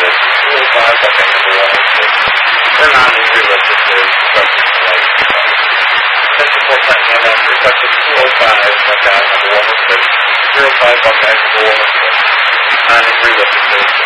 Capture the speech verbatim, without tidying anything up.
six. two oh five, Buckeye number one oh six. For non-injury registered, requested flight. ten four Titan handoff, requested two oh five, Buckeye number one oh six. zero five, Buckeye number one oh six. Non-injury registered.